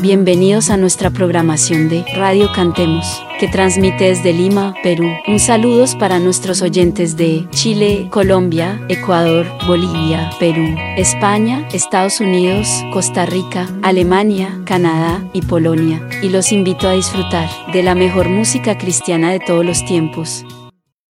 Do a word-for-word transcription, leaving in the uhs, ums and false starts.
Bienvenidos a nuestra programación de Radio Cantemos, que transmite desde Lima, Perú. Un saludo para nuestros oyentes de Chile, Colombia, Ecuador, Bolivia, Perú, España, Estados Unidos, Costa Rica, Alemania, Canadá y Polonia. Y los invito a disfrutar de la mejor música cristiana de todos los tiempos.